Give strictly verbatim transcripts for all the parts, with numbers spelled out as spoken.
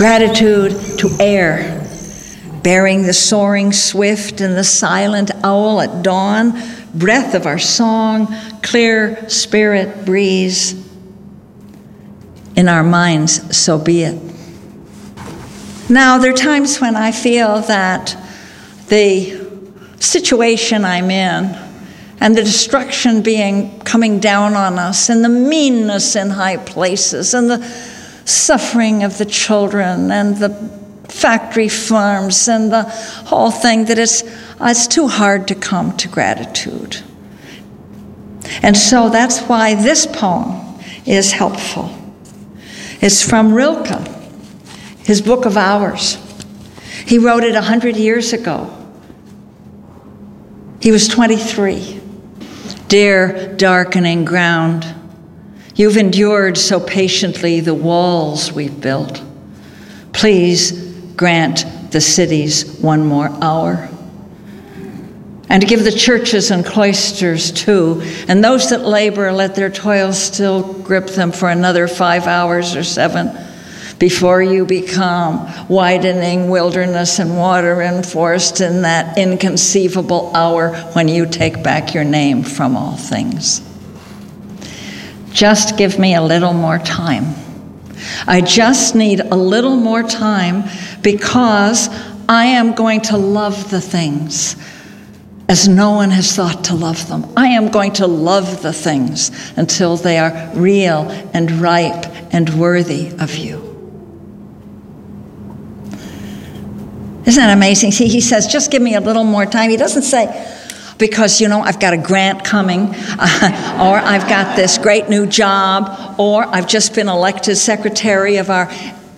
Gratitude to air, bearing the soaring swift and the silent owl at dawn, breath of our song, clear spirit breeze. In our minds, so be it. Now, there are times when I feel that the situation I'm in and the destruction being coming down on us and the meanness in high places and the suffering of the children and the factory farms and the whole thing, that it's, it's too hard to come to gratitude. And so that's why this poem is helpful. It's from Rilke, his Book of Hours. He wrote it a hundred years ago. He was twenty-three. Dear darkening ground, you've endured so patiently the walls we've built. Please grant the cities one more hour. And give the churches and cloisters too, and those that labor, let their toil still grip them for another five hours or seven, before you become widening wilderness and water and forest in that inconceivable hour when you take back your name from all things. Just give me a little more time. I just need a little more time, because I am going to love the things as no one has thought to love them. I am going to love the things until they are real and ripe and worthy of you. Isn't that amazing? See, he says, just give me a little more time. He doesn't say, because, you know, I've got a grant coming, uh, or I've got this great new job, or I've just been elected secretary of our...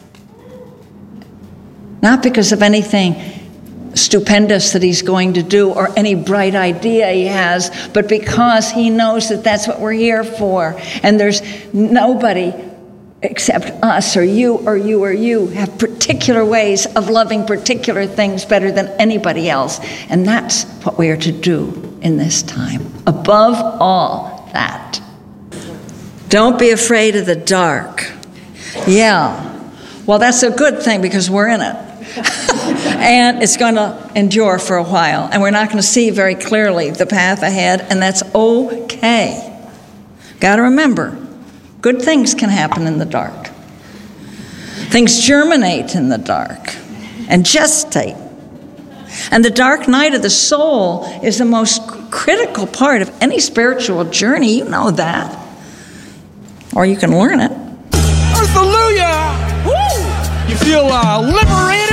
Not because of anything stupendous that he's going to do or any bright idea he has, but because he knows that that's what we're here for. And there's nobody except us or you or you or you have particular ways of loving particular things better than anybody else. And that's what we are to do in this time. Above all that, don't be afraid of the dark. Yeah, well, that's a good thing because we're in it. And it's going to endure for a while, and we're not going to see very clearly the path ahead, and that's okay. Got to remember, good things can happen in the dark. Things germinate in the dark and gestate. And the dark night of the soul is the most critical part of any spiritual journey. You know that. Or you can learn it. Hallelujah! Woo! You feel uh, liberated?